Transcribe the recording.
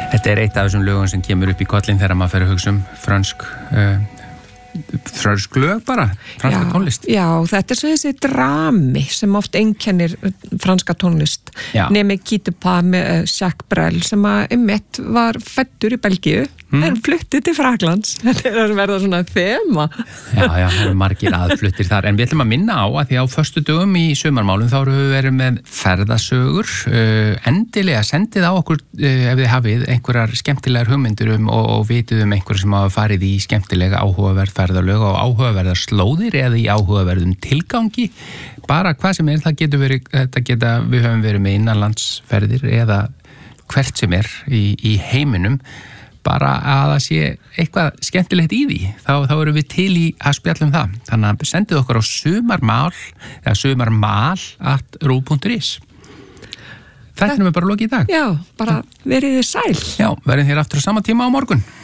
Þetta eitt af þessum lögum sem kemur upp í kollin þegar maður fer að hugsa frönsk lög bara, franska tónlist. Já, þetta svo þessi drami sem oft einkennir franska tónlist. Nemi Kitepa með Jacques Brel sem að var fæddur í Belgíu en flutti til Fraklands. Þetta að verða svona þema. Já, það eru margir aðfluttir þar. En við ætlum að minna á að því á föstudögum í sumarmálum þá erum við verið með ferðasögur. Endilega sendið á okkur ef þið hafið einhverjar skemmtilegar hugmyndir og vitið einhverjum sem hafa farið í skemmtilega áhugaverð ferðalög og áhugaverðar slóðir eða í áhugaverðum tilgangi. Bara hvað sem það við höfum verið með innanlandsferðir eða hvert sem í heiminum. Bara að það sé eitthvað skemmtilegt í því, þá erum við til í að spjalla það. Þannig að sendið okkur á sumarmal@ru.is. Þetta er bara lokið í dag. Já, bara verið þið sæl. Já, verðum hér aftur á sama tíma á morgun.